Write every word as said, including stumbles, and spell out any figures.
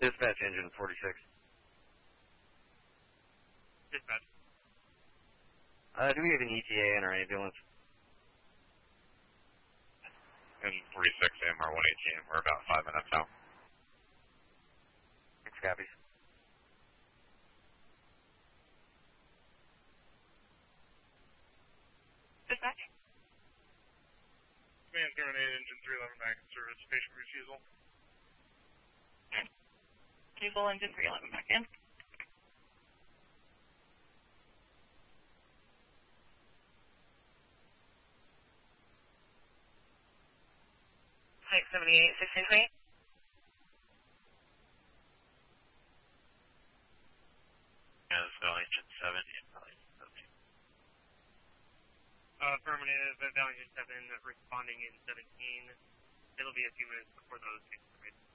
Dispatch engine forty-six. Dispatch. Uh, do we have an E T A in our ambulance? Engine forty-six, A M R one eighteen. We're about five minutes out. Six copies. Dispatch. Command terminate, engine three eleven back in service, patient refusal. Refusal, engine three eleven back in. six seventy-eight, six sixty-eight. Yeah, this is engine seventy and probably seventeen. Uh, affirmative, Valiant seven responding in seventeen. It'll be a few minutes before those takes the